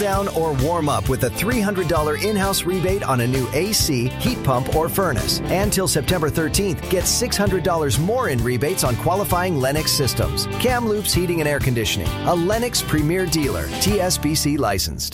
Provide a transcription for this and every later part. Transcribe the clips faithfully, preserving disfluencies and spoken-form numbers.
down, or warm up with a three hundred dollars in-house rebate on a new A C, heat pump, or furnace. And till September thirteenth, get six hundred dollars more in rebates on qualifying Lennox systems. Kamloops Heating and Air Conditioning, a Lennox Premier Dealer, T S B C licensed.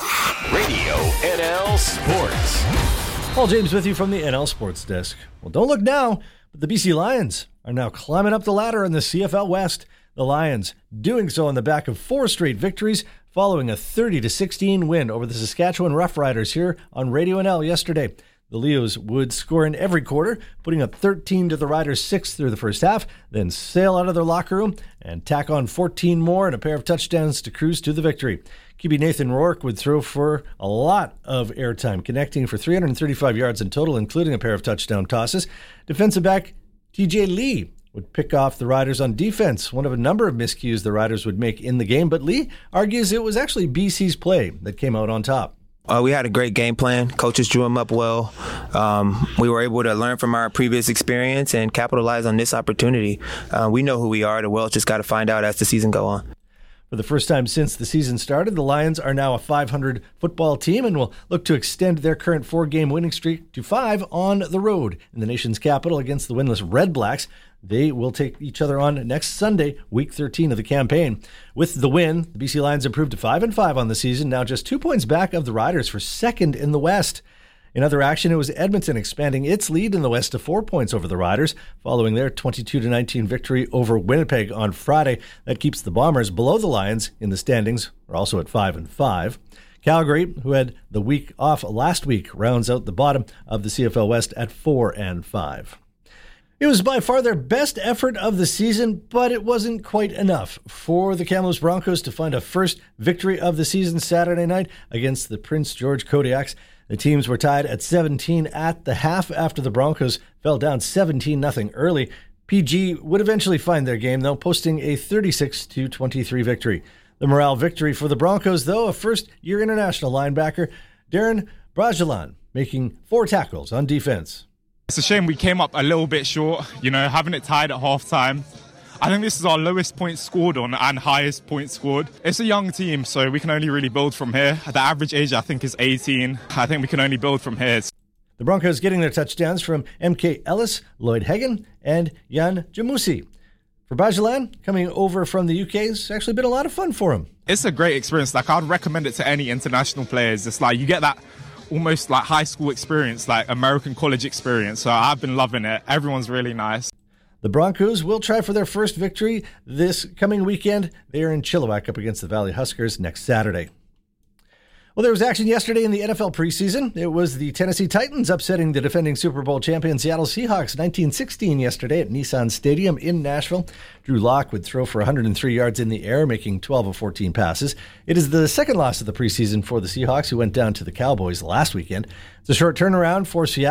Radio N L Sports. Paul James with you from the N L Sports Desk. Well, don't look now, but the B C Lions are now climbing up the ladder in the C F L West. The Lions doing so on the back of four straight victories following a thirty to sixteen win over the Saskatchewan Roughriders here on Radio N L yesterday. The Leos would score in every quarter, putting up thirteen to the Riders' six through the first half, then sail out of their locker room and tack on fourteen more and a pair of touchdowns to cruise to the victory. Q B Nathan Rourke would throw for a lot of airtime, connecting for three hundred thirty-five yards in total, including a pair of touchdown tosses. Defensive back T J Lee would pick off the Riders on defense, one of a number of miscues the Riders would make in the game, but Lee argues it was actually B C's play that came out on top. Uh, we had a great game plan. Coaches drew them up well. Um, we were able to learn from our previous experience and capitalize on this opportunity. Uh, we know who we are. The Welsh just got to find out as the season go on. For the first time since the season started, the Lions are now a five hundred football team and will look to extend their current four-game winning streak to five on the road in the nation's capital against the winless Red Blacks. They will take each other on next Sunday, week thirteen of the campaign. With the win, the B C Lions improved to five and five on the season, now just two points back of the Riders for second in the West. In other action, it was Edmonton expanding its lead in the West to four points over the Riders, following their twenty-two to nineteen victory over Winnipeg on Friday. That keeps the Bombers below the Lions in the standings. They're also at five and five. Calgary, who had the week off last week, rounds out the bottom of the C F L West at four and five. It was by far their best effort of the season, but it wasn't quite enough for the Kamloops Broncos to find a first victory of the season Saturday night against the Prince George Kodiaks. The teams were tied at seventeen at the half after the Broncos fell down seventeen nothing early. P G would eventually find their game, though, posting a thirty-six to twenty-three victory. The morale victory for the Broncos, though, a first-year international linebacker, Darren Bragelan, making four tackles on defense. It's a shame we came up a little bit short, you know, having it tied at halftime. I think this is our lowest points scored on and highest points scored. It's a young team, so we can only really build from here. The average age, I think, is eighteen. I think we can only build from here. The Broncos getting their touchdowns from M K Ellis, Lloyd Hagan, and Jan Jamusi. For Bragelan, coming over from the U K, it's actually been a lot of fun for him. It's a great experience. Like, I'd recommend it to any international players. It's like you get that almost like high school experience, like American college experience. So I've been loving it. Everyone's really nice. The Broncos will try for their first victory this coming weekend. They are in Chilliwack up against the Valley Huskers next Saturday. Well, there was action yesterday in the N F L preseason. It was the Tennessee Titans upsetting the defending Super Bowl champion Seattle Seahawks nineteen sixteen yesterday at Nissan Stadium in Nashville. Drew Lock would throw for one hundred three yards in the air, making twelve of fourteen passes. It is the second loss of the preseason for the Seahawks, who went down to the Cowboys last weekend. It's a short turnaround for Seattle.